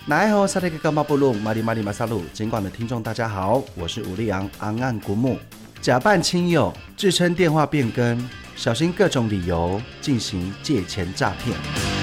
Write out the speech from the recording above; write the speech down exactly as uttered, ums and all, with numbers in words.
奈后萨利格伽马布鲁马里马里马萨鲁，尽管的听众大家好，我是武力昂昂岸古木，假扮亲友，自称电话变更，小心各种理由进行借钱诈骗。